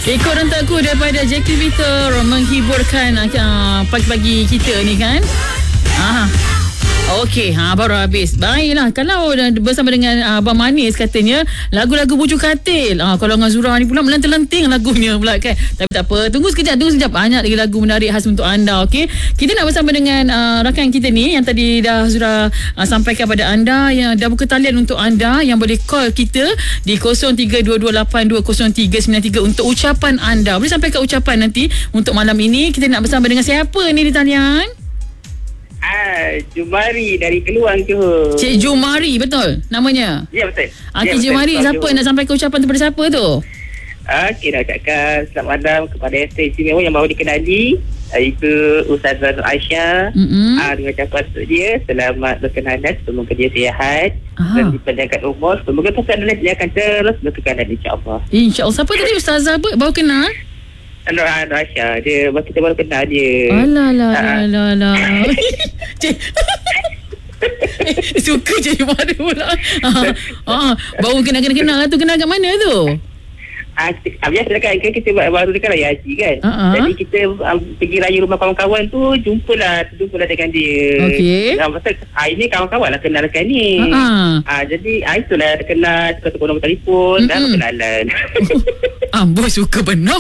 Ikut rentakku daripada Jackie Peter menghiburkan pagi-pagi kita ni kan. Okey, baru habis. Baiklah, kalau bersama dengan Abang Manis katanya lagu-lagu bujuk katil. Kalau dengan Zura ni pula melenting-lenting lagunya pula kan. Tapi tak apa, tunggu sekejap. Banyak lagi lagu menarik khas untuk anda, okey. Kita nak bersama dengan rakan kita ni yang tadi dah Zura sampaikan pada anda, yang dah buka talian untuk anda yang boleh call kita di 0322820393 untuk ucapan anda. Boleh sampaikan ucapan nanti untuk malam ini. Kita nak bersama dengan siapa ni di talian? Jumari dari Keluang Johor. Cik Jumari, betul namanya? Ya, betul. Cik Jumari, siapa nak sampaikan ucapan tu pada siapa tu? Nak ucapkan selamat malam kepada Esther istimewa yang baru dikenali, iaitu Ustazah Aisyah. Dengan ucapan untuk dia, selamat berkenalan, semoga dia sihat dan dipanjangkan umur. Semoga persatuan dia akan terus berkenalan, insyaAllah. InsyaAllah. Siapa tadi Ustazah baru kenal? Nur Aisyah, kita baru kenal dia. Alah. Cik suka je mana pula. Baru kenal lah tu. Kenal kat mana tu? Biasa kan kita baru dekat raya haji kan. Jadi kita pergi raya rumah kawan-kawan tu, jumpalah dengan dia. Okey. Ini kawan-kawan lah kenalkan ni. Jadi itulah kenal, tukar nombor telefon dan kenalan. Amboi, suka benar.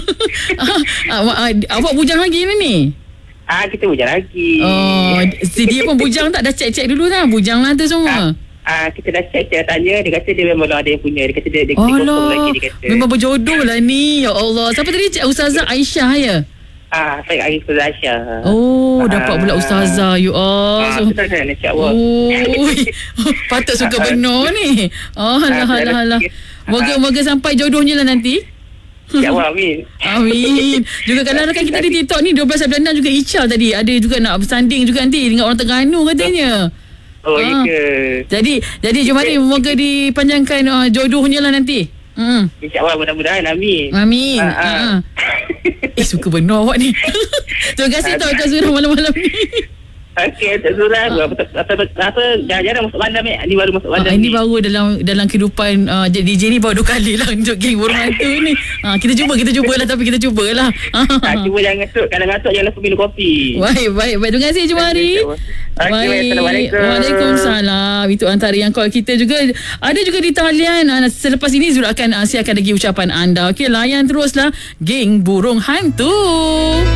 Awak bujang lagi ni? Kita bujang lagi. Si dia pun bujang tak? Dah cek dah bujang lah tu semua. Kita dah cek, dia tanya, dia kata dia memang ada yang punya. Dia kata dia kosong lagi, dia kata. Memang berjodoh lah ni. Ya Allah. Siapa tadi? Ustazah Aisyah ya? Saya Ustazah Aisyah. Dapat pula Ustazah. You all. Betul, insyaAllah. Patut suka benar ni. Alah. Moga sampai jodohnya lah nanti. InsyaAllah, amin. Juga kalau rakan kita di TikTok ni 12 bulan juga Icha tadi ada juga nak bersanding juga nanti dengan orang Terengganu katanya. Ya ke? Jadi Jumari, moga dipanjangkan jodohnya lah nanti. InsyaAllah, mudah-mudahan, amin. Suka benar awak ni. Terima kasih tau Kak Zura malam-malam ni. Okey, Kak Zura, jarang masuk bandar ni. Ini baru masuk bandar ni. Ini baru dalam kehidupan DJ ni baru 2 kali lah untuk geng burung hantu ni. Kita cuba lah, tapi kita cubalah. Cuba jangan ngantuk. Kalau ngantuk jangan lupa minum kopi. Baik. Terima kasih Jumari. Assalamualaikum. Waalaikumsalam. Itu antara yang call kita juga. Ada juga di talian. Selepas ini Zura akan siapkan lagi ucapan anda. Okey, layan teruslah geng burung hantu.